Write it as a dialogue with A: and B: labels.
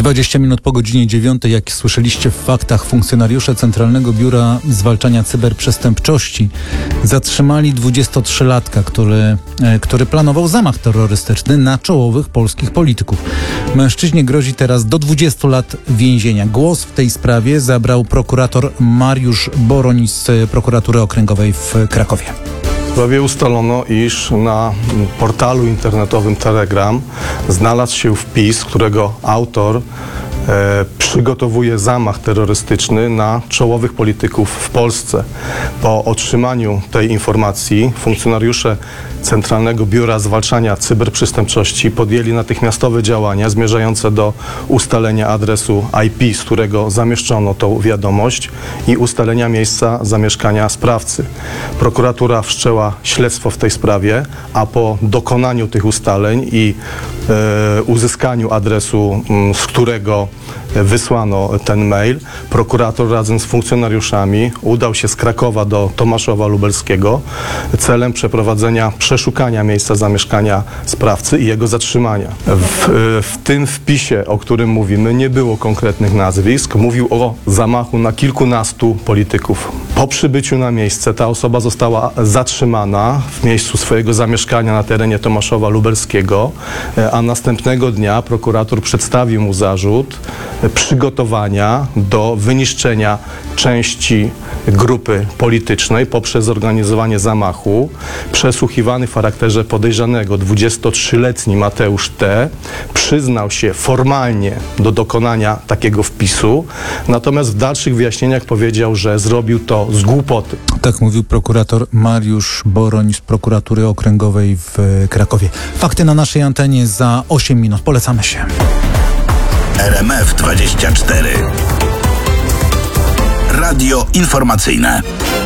A: 20 minut po godzinie 9, jak słyszeliście w faktach, funkcjonariusze Centralnego Biura Zwalczania Cyberprzestępczości zatrzymali 23-latka, który planował zamach terrorystyczny na czołowych polskich polityków. Mężczyźnie grozi teraz do 20 lat więzienia. Głos w tej sprawie zabrał prokurator Mariusz Boroń z Prokuratury Okręgowej w Krakowie.
B: W sprawie ustalono, iż na portalu internetowym Telegram znalazł się wpis, którego autor przygotowuje zamach terrorystyczny na czołowych polityków w Polsce. Po otrzymaniu tej informacji funkcjonariusze Centralnego Biura Zwalczania Cyberprzestępczości podjęli natychmiastowe działania zmierzające do ustalenia adresu IP, z którego zamieszczono tą wiadomość, i ustalenia miejsca zamieszkania sprawcy. Prokuratura wszczęła śledztwo w tej sprawie, a po dokonaniu tych ustaleń i uzyskaniu adresu, z którego wysłano ten mail, prokurator razem z funkcjonariuszami udał się z Krakowa do Tomaszowa Lubelskiego celem przeprowadzenia przeszukania miejsca zamieszkania sprawcy i jego zatrzymania. W tym wpisie, o którym mówimy, nie było konkretnych nazwisk. Mówił o zamachu na kilkunastu polityków. Po przybyciu na miejsce ta osoba została zatrzymana w miejscu swojego zamieszkania na terenie Tomaszowa Lubelskiego, a następnego dnia prokurator przedstawił mu zarzut przygotowania do wyniszczenia części grupy politycznej poprzez zorganizowanie zamachu. Przesłuchiwany w charakterze podejrzanego 23-letni Mateusz T. przyznał się formalnie do dokonania takiego wpisu, natomiast w dalszych wyjaśnieniach powiedział, że zrobił to z głupoty.
A: Tak mówił prokurator Mariusz Boroń z Prokuratury Okręgowej w Krakowie. Fakty na naszej antenie za 8 minut. Polecamy się.
C: RMF 24. Radio informacyjne.